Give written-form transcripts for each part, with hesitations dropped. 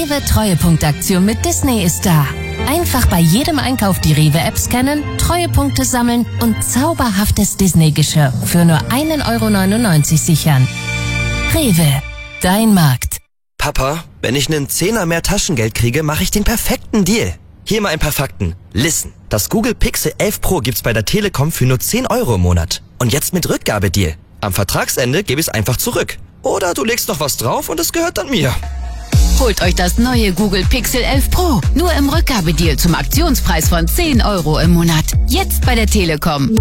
Rewe Treuepunktaktion mit Disney ist da. Einfach bei jedem Einkauf die Rewe-App scannen, Treuepunkte sammeln und zauberhaftes Disney-Geschirr für nur 1,99 € sichern. Rewe, dein Markt. Papa, wenn ich einen Zehner mehr Taschengeld kriege, mache ich den perfekten Deal. Hier mal ein paar Fakten. Listen, das Google Pixel 11 Pro gibt's bei der Telekom für nur 10 € im Monat. Und jetzt mit Rückgabedeal. Am Vertragsende gebe ich es einfach zurück. Oder du legst noch was drauf und es gehört dann mir. Holt euch das neue Google Pixel 11 Pro. Nur im Rückgabedeal zum Aktionspreis von 10 € im Monat. Jetzt bei der Telekom.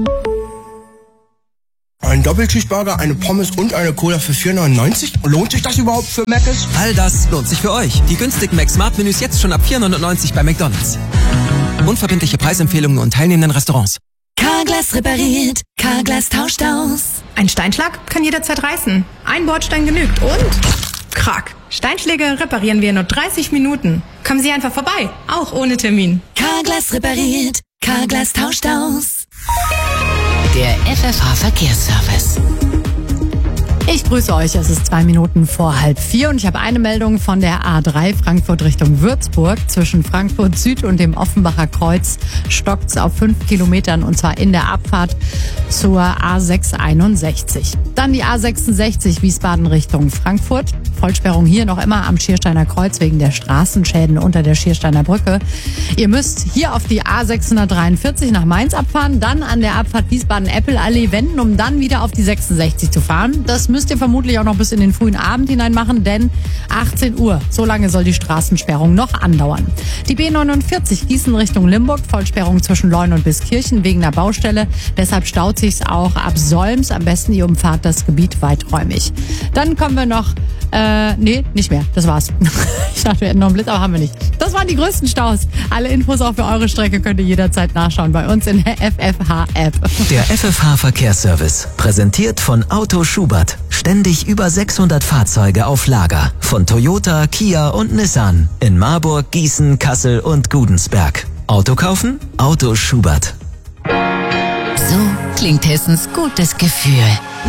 Ein Doppelcheeseburger, eine Pommes und eine Cola für 4,99 €? Lohnt sich das überhaupt für Mc's? All das lohnt sich für euch. Die günstigen Mac-Smart-Menüs jetzt schon ab 4,99 € bei McDonald's. Unverbindliche Preisempfehlungen und teilnehmenden Restaurants. Carglass repariert, Carglass tauscht aus. Ein Steinschlag kann jederzeit reißen. Ein Bordstein genügt und... Krack. Steinschläge reparieren wir in nur 30 Minuten. Kommen Sie einfach vorbei, auch ohne Termin. Carglass repariert, Carglass tauscht aus. Der FFH Verkehrsservice. Ich grüße euch, es ist 2 Minuten vor 3:30 und ich habe eine Meldung von der A3 Frankfurt Richtung Würzburg. Zwischen Frankfurt Süd und dem Offenbacher Kreuz stockt's auf 5 Kilometern und zwar in der Abfahrt zur A661. Dann die A66 Wiesbaden Richtung Frankfurt. Vollsperrung hier noch immer am Schiersteiner Kreuz wegen der Straßenschäden unter der Schiersteiner Brücke. Ihr müsst hier auf die A643 nach Mainz abfahren, dann an der Abfahrt Wiesbaden-Eppel-Allee wenden, um dann wieder auf die 66 zu fahren. Das müsst ihr vermutlich auch noch bis in den frühen Abend hinein machen, denn 18 Uhr, so lange soll die Straßensperrung noch andauern. Die B49 Gießen Richtung Limburg, Vollsperrung zwischen Leun und Biskirchen wegen einer Baustelle. Deshalb staut sich's auch ab Solms. Am besten ihr umfahrt das Gebiet weiträumig. Dann kommen wir noch, nicht mehr. Das war's. Ich dachte, wir hätten noch einen Blitz, aber haben wir nicht. Das waren die größten Staus. Alle Infos auch für eure Strecke könnt ihr jederzeit nachschauen bei uns in der FFH-App. Der FFH Verkehrsservice, präsentiert von Auto Schubert. Ständig über 600 Fahrzeuge auf Lager. Von Toyota, Kia und Nissan. In Marburg, Gießen, Kassel und Gudensberg. Auto kaufen? Auto Schubert. So klingt Hessens gutes Gefühl.